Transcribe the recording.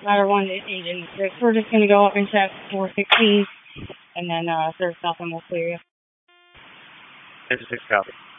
Ladder 1 to Engine 6. We're just going to go up and check 416, and then if there's nothing, we'll clear you. Engine 6 copy.